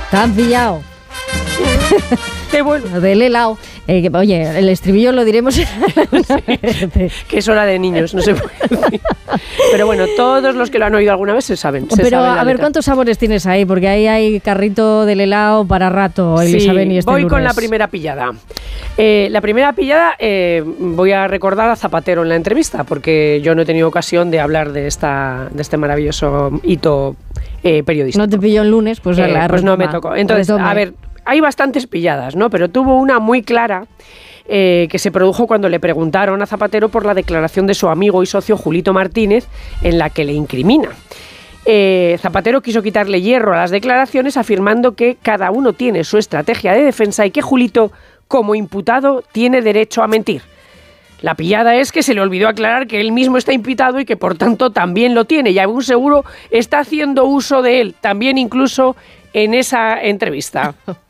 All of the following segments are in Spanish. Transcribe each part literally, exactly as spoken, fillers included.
Te han pillado. Te vuelvo. Del helado. Eh, que, oye, el estribillo lo diremos. Sí, que es hora de niños, no se puede decir. Pero bueno, todos los que lo han oído alguna vez se saben. Se Pero saben a ver, ¿cuántos sabores tienes ahí? Porque ahí hay carrito del helado para rato, Elisabeth, sí, y este voy lunes. con la primera pillada. Eh, la primera pillada, eh, voy a recordar a Zapatero en la entrevista, porque yo no he tenido ocasión de hablar de, esta, de este maravilloso hito eh, periodístico. No te pilló el lunes, pues, eh, la pues no retoma, me tocó. Entonces, retoma. a ver, hay bastantes pilladas, ¿no? Pero tuvo una muy clara eh, que se produjo cuando le preguntaron a Zapatero por la declaración de su amigo y socio Julito Martínez, en la que le incrimina. Eh, Zapatero quiso quitarle hierro a las declaraciones, afirmando que cada uno tiene su estrategia de defensa y que Julito, como imputado, tiene derecho a mentir. La pillada es que se le olvidó aclarar que él mismo está imputado y que por tanto también lo tiene, y aún seguro está haciendo uso de él, también incluso en esa entrevista.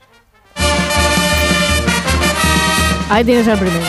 Ahí tienes el primero.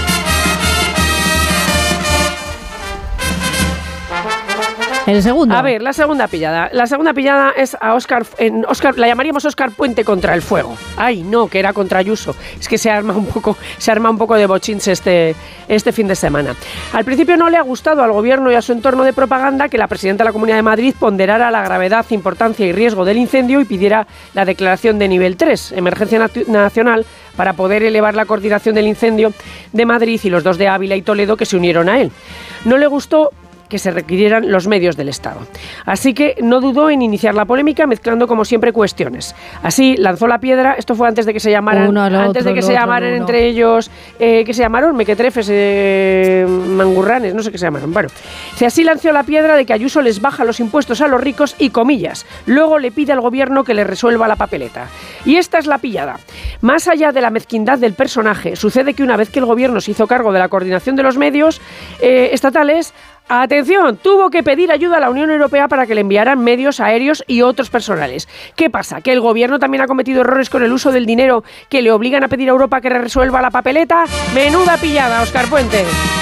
El segundo. A ver, la segunda pillada. La segunda pillada es a Óscar, en Óscar, la llamaríamos Óscar Puente contra el fuego. Ay, no, que era contra Ayuso. Es que se arma un poco, se arma un poco de bochinche este, este fin de semana. Al principio no le ha gustado al gobierno y a su entorno de propaganda que la presidenta de la Comunidad de Madrid ponderara la gravedad, importancia y riesgo del incendio y pidiera la declaración de nivel tres, emergencia nat- nacional, para poder elevar la coordinación del incendio de Madrid y los dos de Ávila y Toledo que se unieron a él. No le gustó que se requirieran los medios del Estado. Así que no dudó en iniciar la polémica mezclando como siempre cuestiones. Así lanzó la piedra, esto fue antes de que se llamaran, uno, antes otro, de que se otro, llamaran uno. entre ellos, eh, que se llamaron mequetrefes, eh, mangurranes, no sé qué se llamaron. Bueno, así lanzó la piedra de que Ayuso les baja los impuestos a los ricos y comillas. Luego le pide al gobierno que le resuelva la papeleta. Y esta es la pillada. Más allá de la mezquindad del personaje, sucede que una vez que el gobierno se hizo cargo de la coordinación de los medios eh, estatales, atención, tuvo que pedir ayuda a la Unión Europea para que le enviaran medios aéreos y otros personales. ¿Qué pasa? ¿Que el gobierno también ha cometido errores con el uso del dinero que le obligan a pedir a Europa que resuelva la papeleta? Menuda pillada, Óscar Puente.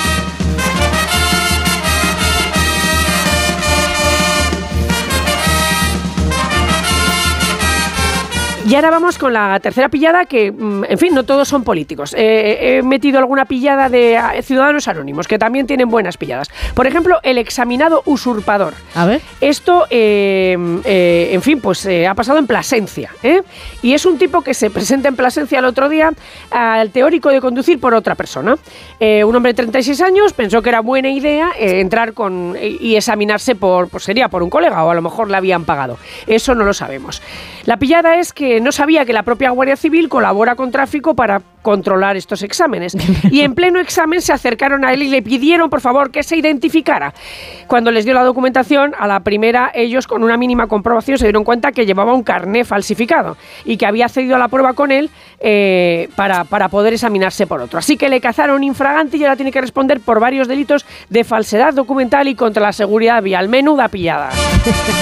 Y ahora vamos con la tercera pillada que, en fin, no todos son políticos. Eh, he metido alguna pillada de ciudadanos anónimos, que también tienen buenas pilladas. Por ejemplo, el examinado usurpador. A ver. Esto, eh, eh, en fin, pues eh, ha pasado en Plasencia, ¿eh? Y es un tipo que se presenta en Plasencia el otro día al teórico de conducir por otra persona. Eh, un hombre de treinta y seis años pensó que era buena idea eh, entrar con y examinarse por, pues sería por un colega, o a lo mejor le habían pagado. Eso no lo sabemos. La pillada es que no sabía que la propia Guardia Civil colabora con tráfico para controlar estos exámenes. Y en pleno examen se acercaron a él y le pidieron, por favor, que se identificara. Cuando les dio la documentación, a la primera, ellos con una mínima comprobación se dieron cuenta que llevaba un carné falsificado y que había accedido a la prueba con él eh, para, para poder examinarse por otro. Así que le cazaron infragante y ahora tiene que responder por varios delitos de falsedad documental y contra la seguridad vial. Menuda pillada.